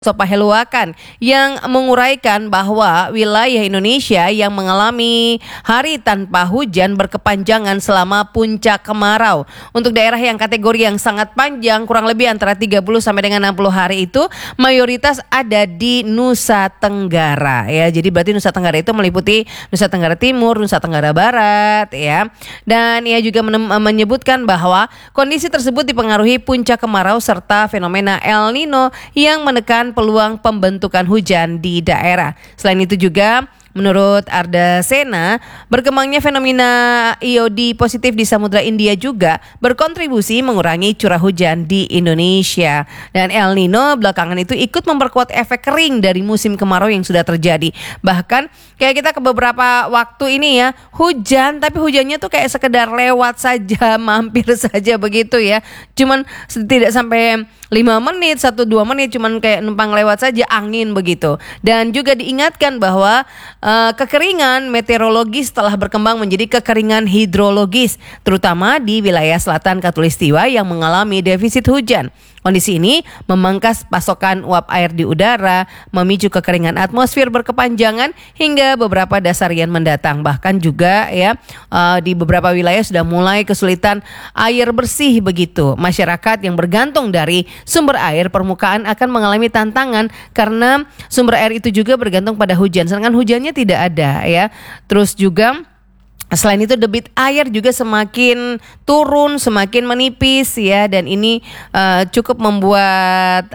Sopaheluakan yang menguraikan bahwa wilayah Indonesia yang mengalami hari tanpa hujan berkepanjangan selama puncak kemarau. Untuk daerah yang kategori yang sangat panjang kurang lebih antara 30 sampai dengan 60 hari itu mayoritas ada di Nusa Tenggara ya. Jadi berarti Nusa Tenggara itu meliputi Nusa Tenggara Timur, Nusa Tenggara Barat ya. Dan ia juga menyebutkan bahwa kondisi tersebut dipengaruhi puncak kemarau serta fenomena El Nino yang menekan peluang pembentukan hujan di daerah. Selain itu juga menurut Arda Sena, berkembangnya fenomena IOD positif di Samudra India juga berkontribusi mengurangi curah hujan di Indonesia. Dan El Nino belakangan itu ikut memperkuat efek kering dari musim kemarau yang sudah terjadi. Bahkan kayak kita ke beberapa waktu ini ya, hujan tapi hujannya tuh kayak sekedar lewat saja, mampir saja begitu ya. Cuman tidak sampai 5 menit, 1-2 menit cuman kayak numpang lewat saja angin begitu. Dan juga diingatkan bahwa kekeringan meteorologis telah berkembang menjadi kekeringan hidrologis, terutama di wilayah selatan Khatulistiwa yang mengalami defisit hujan. Kondisi ini memangkas pasokan uap air di udara, memicu kekeringan atmosfer berkepanjangan hingga beberapa dasarian mendatang. Bahkan juga ya di beberapa wilayah sudah mulai kesulitan air bersih begitu. Masyarakat yang bergantung dari sumber air permukaan akan mengalami tantangan karena sumber air itu juga bergantung pada hujan. Sedangkan hujannya tidak ada ya. Terus juga selain itu debit air juga semakin turun, semakin menipis ya, dan ini cukup membuat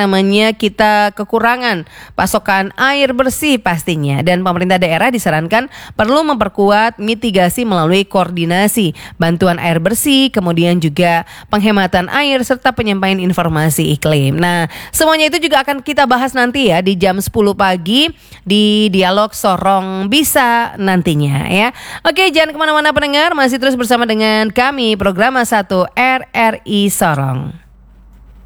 kita kekurangan pasokan air bersih pastinya. Dan pemerintah daerah disarankan perlu memperkuat mitigasi melalui koordinasi, bantuan air bersih, kemudian juga penghematan air serta penyampaian informasi iklim. Nah, semuanya itu juga akan kita bahas nanti ya di jam 10 pagi di Dialog Sorong Bisa nantinya ya. Oke, jangan kemana-mana pendengar, masih terus bersama dengan kami Programa 1 RRI Sorong.